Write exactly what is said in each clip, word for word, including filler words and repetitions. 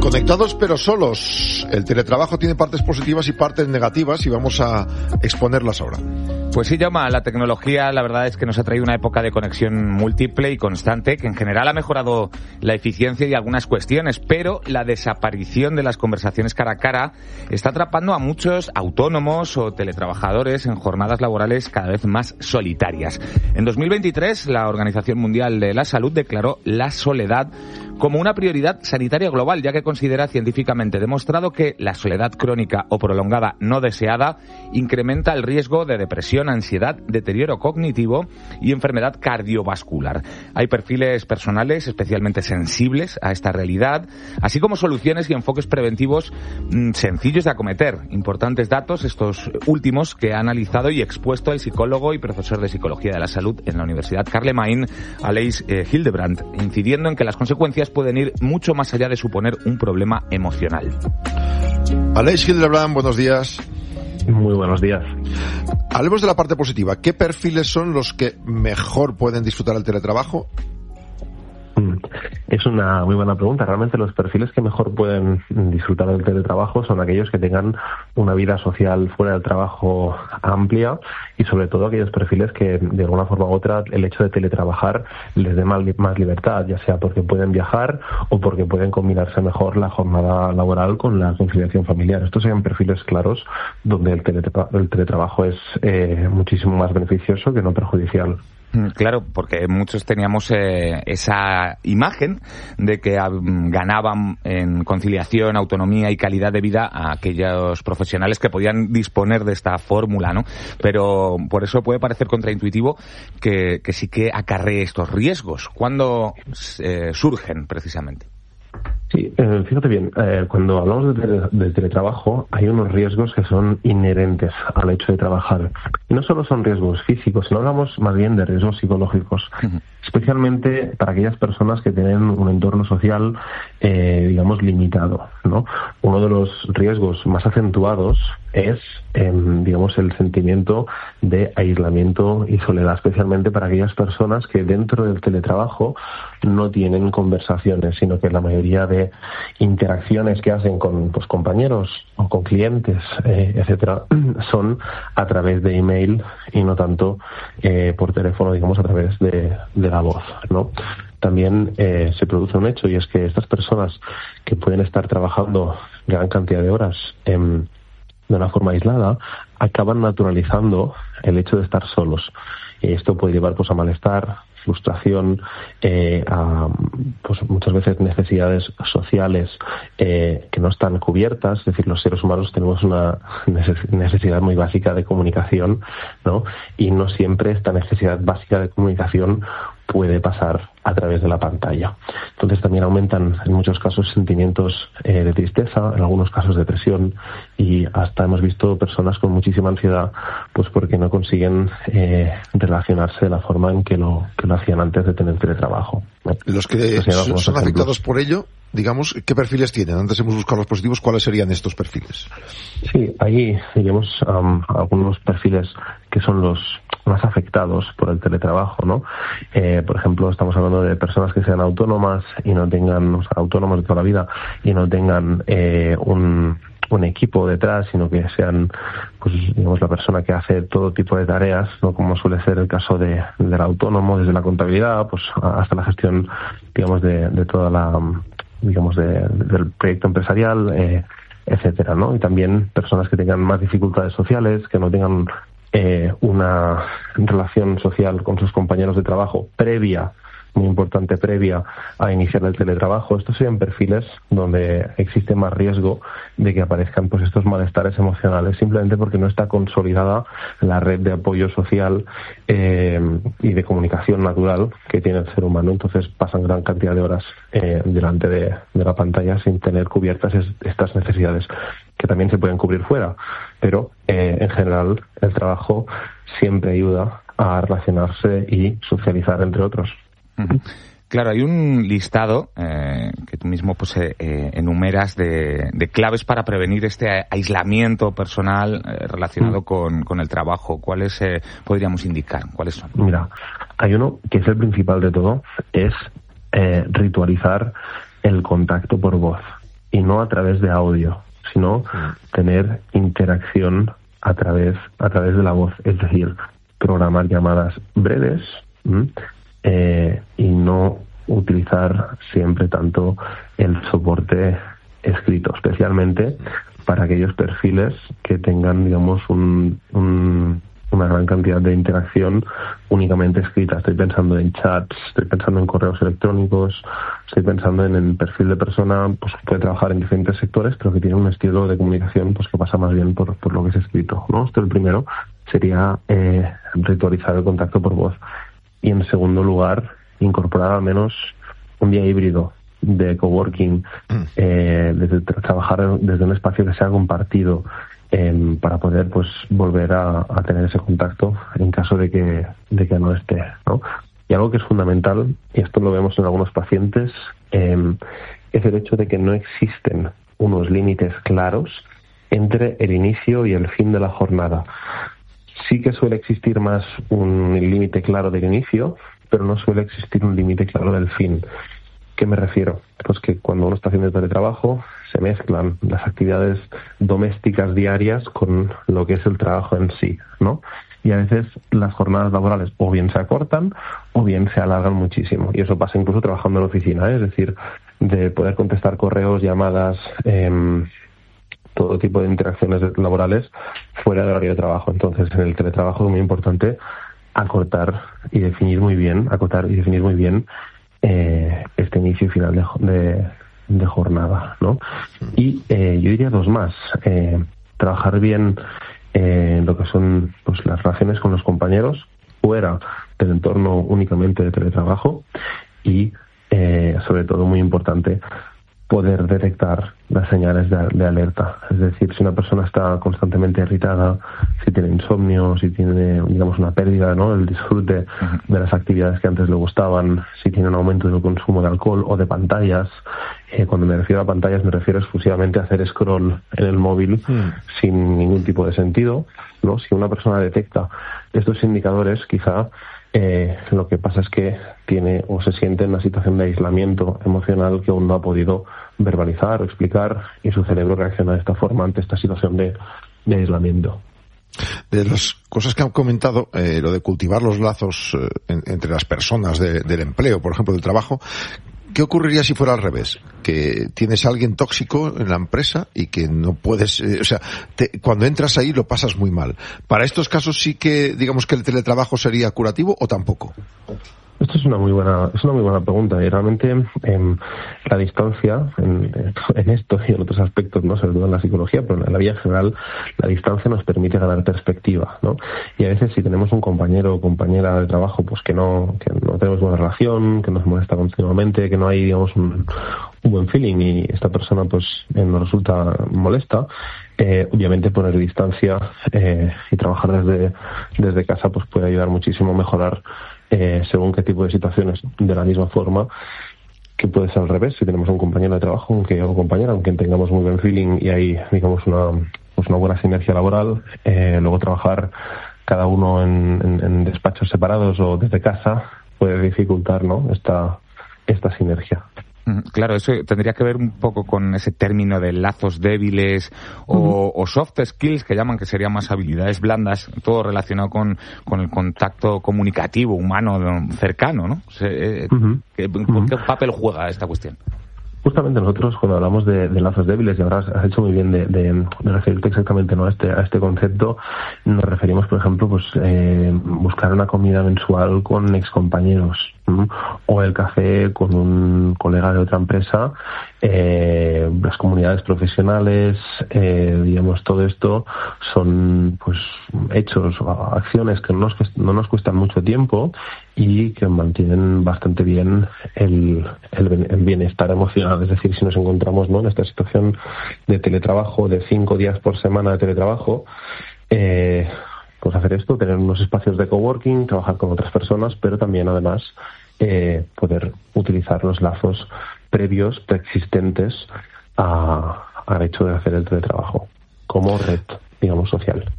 Conectados pero solos. El teletrabajo tiene partes positivas y partes negativas y vamos a exponerlas ahora. Pues sí, Jaume, la tecnología la verdad es que nos ha traído una época de conexión múltiple y constante que en general ha mejorado la eficiencia y algunas cuestiones, pero la desaparición de las conversaciones cara a cara está atrapando a muchos autónomos o teletrabajadores en jornadas laborales cada vez más solitarias. En dos mil veintitrés, la Organización Mundial de la Salud declaró la soledad como una prioridad sanitaria global, ya que considera científicamente demostrado que la soledad crónica o prolongada no deseada incrementa el riesgo de depresión, ansiedad, deterioro cognitivo y enfermedad cardiovascular. Hay perfiles personales especialmente sensibles a esta realidad, así como soluciones y enfoques preventivos mmm, sencillos de acometer. Importantes datos, estos últimos que ha analizado y expuesto el psicólogo y profesor de Psicología de la Salud en la Universidad Carle-Main, Alex eh, Hildebrandt, incidiendo en que las consecuencias pueden ir mucho más allá de suponer un problema emocional. Alex Hildebrandt, buenos días. Muy buenos días. Hablemos de la parte positiva. ¿Qué perfiles son los que mejor pueden disfrutar el teletrabajo? Es una muy buena pregunta. Realmente los perfiles que mejor pueden disfrutar del teletrabajo son aquellos que tengan una vida social fuera del trabajo amplia y sobre todo aquellos perfiles que de alguna forma u otra el hecho de teletrabajar les dé más, más libertad, ya sea porque pueden viajar o porque pueden combinarse mejor la jornada laboral con la conciliación familiar. Estos serían perfiles claros donde el, teletra- el teletrabajo es eh, muchísimo más beneficioso que no perjudicial. Claro, porque muchos teníamos eh, esa imagen de que um, ganaban en conciliación, autonomía y calidad de vida a aquellos profesionales que podían disponer de esta fórmula, ¿no? Pero por eso puede parecer contraintuitivo que, que sí que acarree estos riesgos. ¿Cuándo eh, surgen precisamente? Sí, eh, fíjate bien, eh, cuando hablamos de, tele, de teletrabajo hay unos riesgos que son inherentes al hecho de trabajar. Y no solo son riesgos físicos, sino hablamos más bien de riesgos psicológicos, uh-huh. especialmente para aquellas personas que tienen un entorno social, eh, digamos, limitado, ¿no? Uno de los riesgos más acentuados es, eh, digamos, el sentimiento de aislamiento y soledad, especialmente para aquellas personas que dentro del teletrabajo no tienen conversaciones, sino que la mayoría de interacciones que hacen con pues, compañeros o con clientes, eh, etcétera, son a través de email y no tanto eh, por teléfono, digamos, a través de, de la voz, ¿no? También eh, se produce un hecho y es que estas personas que pueden estar trabajando gran cantidad de horas en de una forma aislada, acaban naturalizando el hecho de estar solos. Y esto puede llevar pues a malestar, frustración, eh, a pues muchas veces necesidades sociales eh, que no están cubiertas. Es decir, los seres humanos tenemos una necesidad muy básica de comunicación, ¿no? Y no siempre esta necesidad básica de comunicación puede pasar a través de la pantalla. Entonces también aumentan en muchos casos sentimientos eh, de tristeza, en algunos casos depresión y hasta hemos visto personas con muchísima ansiedad pues porque no consiguen eh, relacionarse de la forma en que lo, que lo hacían antes de tener teletrabajo. Los que son, son afectados por ello, digamos, ¿qué perfiles tienen? Antes hemos buscado los positivos, ¿cuáles serían estos perfiles? Sí, ahí digamos um, algunos perfiles que son los más afectados por el teletrabajo, ¿no? Eh, por ejemplo, estamos hablando de personas que sean autónomas y no tengan, o sea, autónomos de toda la vida y no tengan eh, un un equipo detrás, sino que sean, pues digamos, la persona que hace todo tipo de tareas, no como suele ser el caso de del autónomo, desde la contabilidad, pues hasta la gestión, digamos, de, de toda la, digamos, de, del proyecto empresarial, eh, etcétera, ¿no? Y también personas que tengan más dificultades sociales, que no tengan eh, una relación social con sus compañeros de trabajo previa, muy importante, previa a iniciar el teletrabajo. Estos serían perfiles donde existe más riesgo de que aparezcan pues estos malestares emocionales, simplemente porque no está consolidada la red de apoyo social eh, y de comunicación natural que tiene el ser humano. Entonces pasan gran cantidad de horas eh, delante de, de la pantalla sin tener cubiertas es, estas necesidades, que también se pueden cubrir fuera, pero eh, en general el trabajo siempre ayuda a relacionarse y socializar, entre otros. Claro, hay un listado eh, que tú mismo pues, eh, enumeras de, de claves para prevenir este aislamiento personal eh, relacionado mm. con, con el trabajo. ¿Cuáles eh, podríamos indicar? ¿Cuáles son? Mira, hay uno que es el principal de todo, es eh, ritualizar el contacto por voz. y no a través de audio, sino tener interacción a través, a través de la voz, es decir, programar llamadas breves eh, y no utilizar siempre tanto el soporte escrito, especialmente para aquellos perfiles que tengan, digamos, un, un, una gran cantidad de interacción únicamente escrita. Estoy pensando en chats, estoy pensando en correos electrónicos, estoy pensando en el perfil de persona pues que puede trabajar en diferentes sectores, pero que tiene un estilo de comunicación pues que pasa más bien por, por lo que es escrito, ¿no? Esto el primero sería eh, ritualizar el contacto por voz. Y en segundo lugar, incorporar al menos un día híbrido de coworking, eh, desde trabajar desde un espacio que sea compartido, eh, para poder pues volver a, a tener ese contacto en caso de que de que no esté, ¿no? Y algo que es fundamental, y esto lo vemos en algunos pacientes, eh, es el hecho de que no existen unos límites claros entre el inicio y el fin de la jornada. Sí que suele existir más un límite claro del inicio, pero no suele existir un límite claro del fin. ¿Qué me refiero? Pues que cuando uno está haciendo teletrabajo se mezclan las actividades domésticas diarias con lo que es el trabajo en sí, ¿no? Y a veces las jornadas laborales o bien se acortan o bien se alargan muchísimo. Y eso pasa incluso trabajando en la oficina, ¿eh? Es decir, de poder contestar correos, llamadas, eh, todo tipo de interacciones laborales fuera del horario de trabajo. Entonces, en el teletrabajo es muy importante acortar y definir muy bien, acotar y definir muy bien Eh, este inicio y final de, de, de jornada, ¿no? Y eh, yo diría dos más. Eh, trabajar bien eh, lo que son pues las relaciones con los compañeros fuera del entorno únicamente de teletrabajo y, eh, sobre todo, muy importante, poder detectar las señales de, de alerta. Es decir, si una persona está constantemente irritada, si tiene insomnio, si tiene, digamos, una pérdida, ¿no?, del disfrute de las actividades que antes le gustaban, si tiene un aumento del consumo de alcohol o de pantallas. Eh, cuando me refiero a pantallas me refiero exclusivamente a hacer scroll en el móvil mm. sin ningún tipo de sentido, ¿no? Si una persona detecta estos indicadores, quizá Eh, lo que pasa es que tiene o se siente en una situación de aislamiento emocional que aún no ha podido verbalizar o explicar, y su cerebro reacciona de esta forma ante esta situación de, de aislamiento. De las cosas que han comentado, eh, lo de cultivar los lazos eh, en, entre las personas de, del empleo, por ejemplo, del trabajo, ¿qué ocurriría si fuera al revés? Que tienes a alguien tóxico en la empresa y que no puedes, eh, o sea, te, cuando entras ahí lo pasas muy mal. ¿Para estos casos sí que, digamos, que el teletrabajo sería curativo o tampoco? Esto es una muy buena, es una muy buena pregunta, y realmente eh, la distancia en, en esto y en otros aspectos, no, sobre todo en la psicología, pero en la vida en general, la distancia nos permite ganar perspectiva, ¿no? Y a veces si tenemos un compañero o compañera de trabajo, pues que no, que no tenemos buena relación, que nos molesta continuamente, que no hay, digamos, un, un buen feeling, y esta persona pues eh, nos resulta molesta, eh, obviamente poner distancia eh, y trabajar desde desde casa pues puede ayudar muchísimo a mejorar Eh, según qué tipo de situaciones. De la misma forma que puede ser al revés, si tenemos un compañero de trabajo aunque, o compañera, aunque tengamos muy buen feeling y hay, digamos, una, pues una buena sinergia laboral, eh, luego trabajar cada uno en, en, en despachos separados o desde casa puede dificultar, ¿no?, esta, esta sinergia. Claro, eso tendría que ver un poco con ese término de lazos débiles o, uh-huh. o soft skills, que llaman, que serían más habilidades blandas, todo relacionado con, con el contacto comunicativo humano cercano, ¿no? ¿Qué, uh-huh. ¿qué, uh-huh. ¿Qué papel juega esta cuestión? Justamente nosotros, cuando hablamos de, de lazos débiles, y ahora has hecho muy bien de, de, de referirte exactamente, ¿no?, a este a este concepto, nos referimos, por ejemplo, pues eh, buscar una comida mensual con excompañeros, ¿m? o el café con un colega de otra empresa, eh, las comunidades profesionales, eh, digamos, todo esto son pues hechos o acciones que no nos, no nos cuestan mucho tiempo y que mantienen bastante bien el, el, el bienestar emocional. Es decir, si nos encontramos, ¿no?, en esta situación de teletrabajo, de cinco días por semana de teletrabajo, eh, pues hacer esto, tener unos espacios de coworking, trabajar con otras personas, pero también, además, eh, poder utilizar los lazos previos, preexistentes a, al hecho de hacer el teletrabajo como red, digamos, social.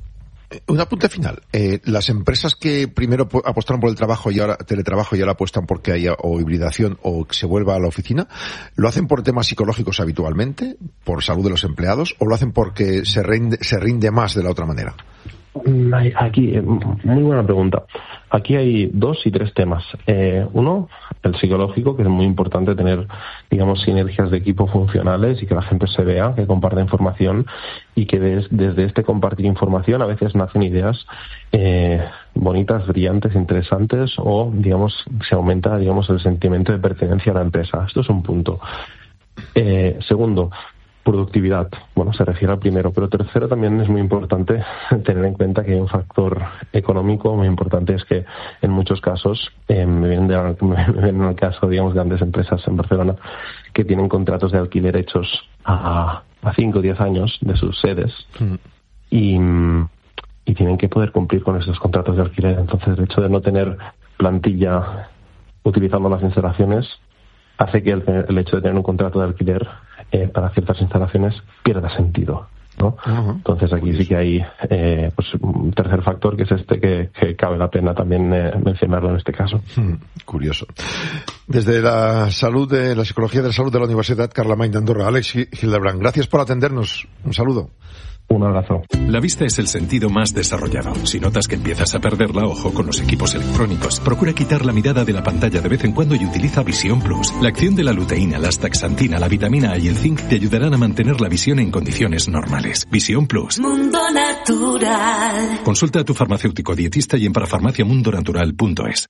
Un apunte final. Eh, las empresas que primero apostaron por el trabajo y ahora teletrabajo y ahora apuestan porque haya o hibridación o que se vuelva a la oficina, ¿lo hacen por temas psicológicos habitualmente, por salud de los empleados, o lo hacen porque se rinde, se rinde más de la otra manera? Aquí, muy buena pregunta. Aquí hay dos y tres temas. Eh, uno, el psicológico, que es muy importante tener, digamos, sinergias de equipo funcionales y que la gente se vea, que comparta información y que des, desde este compartir información a veces nacen ideas eh, bonitas, brillantes, interesantes o, digamos, se aumenta, digamos, el sentimiento de pertenencia a la empresa. Esto es un punto. Eh, segundo, productividad. Bueno, se refiere al primero, pero tercero también es muy importante tener en cuenta que hay un factor económico muy importante, es que en muchos casos, eh, me vienen de, me vienen el caso, digamos, grandes empresas en Barcelona que tienen contratos de alquiler hechos a, a cinco o diez años de sus sedes mm. y, y tienen que poder cumplir con esos contratos de alquiler. Entonces, el hecho de no tener plantilla utilizando las instalaciones hace que el, el hecho de tener un contrato de alquiler eh, para ciertas instalaciones pierda sentido, ¿no? Uh-huh. Entonces aquí sí que hay eh, pues un tercer factor, que es este que, que cabe la pena también eh, mencionarlo en este caso. Hmm, curioso. Desde la salud de la psicología de la salud de la Universidad Carlemany de Andorra, Alex Hildebrand, gracias por atendernos. Un saludo. Un abrazo. La vista es el sentido más desarrollado. Si notas que empiezas a perderla, ojo con los equipos electrónicos. Procura quitar la mirada de la pantalla de vez en cuando y utiliza Visión Plus. La acción de la luteína, la astaxantina, la vitamina A y el zinc te ayudarán a mantener la visión en condiciones normales. Visión Plus. Mundo Natural. Consulta a tu farmacéutico dietista y en parafarmacia mundo natural punto es.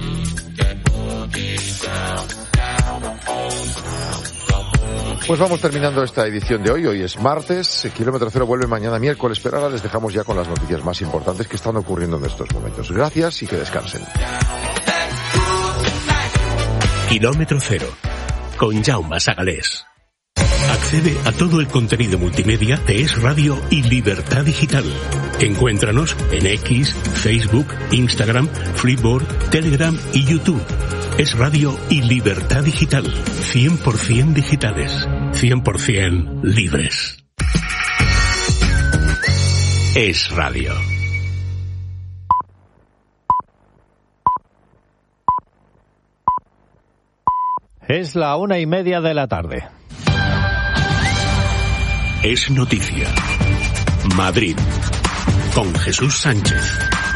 Pues vamos terminando esta edición de hoy. Hoy es martes, Kilómetro Cero vuelve mañana miércoles, pero ahora les dejamos ya con las noticias más importantes que están ocurriendo en estos momentos. Gracias y que descansen. Kilómetro Cero, con Jaume Sagalés. Accede a todo el contenido multimedia de Es Radio y Libertad Digital. Encuéntranos en X, Facebook, Instagram, Freeboard, Telegram y YouTube. Es Radio y Libertad Digital. cien por ciento digitales. cien por ciento libres. Es Radio. Es la una y media de la tarde. Es noticia. Madrid. Con Jesús Sánchez.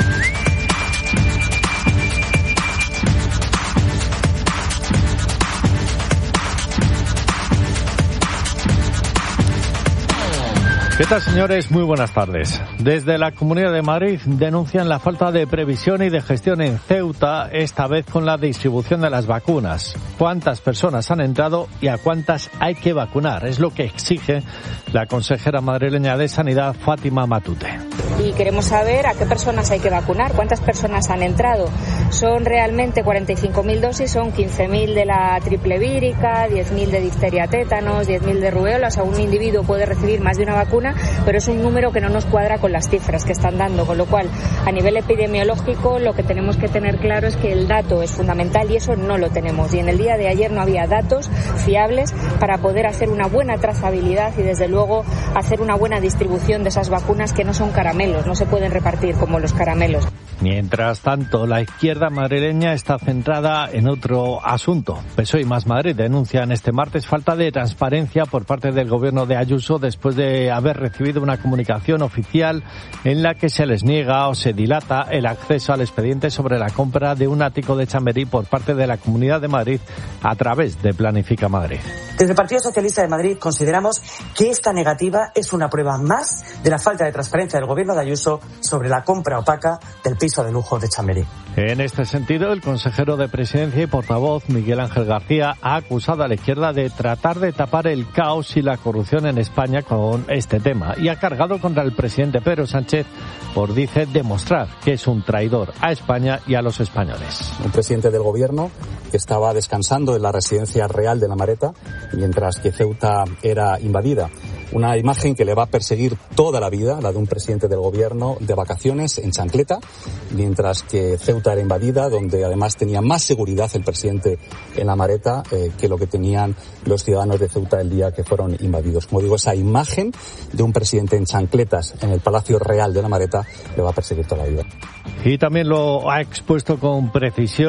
¿Qué tal, señores? Muy buenas tardes. Desde la Comunidad de Madrid denuncian la falta de previsión y de gestión en Ceuta, esta vez con la distribución de las vacunas. ¿Cuántas personas han entrado y a cuántas hay que vacunar? Es lo que exige la consejera madrileña de Sanidad, Fátima Matute. Y queremos saber a qué personas hay que vacunar, cuántas personas han entrado. Son realmente cuarenta y cinco mil dosis, son quince mil de la triple vírica, diez mil de difteria tétanos, diez mil de rubéola. O sea, un individuo puede recibir más de una vacuna, pero es un número que no nos cuadra con las cifras que están dando, con lo cual a nivel epidemiológico lo que tenemos que tener claro es que el dato es fundamental y eso no lo tenemos, y en el día de ayer no había datos fiables para poder hacer una buena trazabilidad y desde luego hacer una buena distribución de esas vacunas que no son caramelos, no se pueden repartir como los caramelos. Mientras tanto, la izquierda madrileña está centrada en otro asunto. P S O E y Más Madrid denuncian este martes falta de transparencia por parte del gobierno de Ayuso después de haber recibido una comunicación oficial en la que se les niega o se dilata el acceso al expediente sobre la compra de un ático de Chamberí por parte de la Comunidad de Madrid a través de Planifica Madrid. Desde el Partido Socialista de Madrid consideramos que esta negativa es una prueba más de la falta de transparencia del gobierno de Ayuso sobre la compra opaca del piso de lujo de Chamberí. En este sentido, el consejero de Presidencia y portavoz, Miguel Ángel García, ha acusado a la izquierda de tratar de tapar el caos y la corrupción en España con este tema y ha cargado contra el presidente Pedro Sánchez por, dice, demostrar que es un traidor a España y a los españoles. Un presidente del gobierno que estaba descansando en la residencia real de La Mareta mientras que Ceuta era invadida. Una imagen que le va a perseguir toda la vida, la de un presidente del gobierno de vacaciones en chancleta, mientras que Ceuta era invadida, donde además tenía más seguridad el presidente en la maleta eh, que lo que tenían los ciudadanos de Ceuta el día que fueron invadidos. Como digo, esa imagen de un presidente en chancletas en el Palacio Real de la Maleta le va a perseguir toda la vida. Y también lo ha expuesto con precisión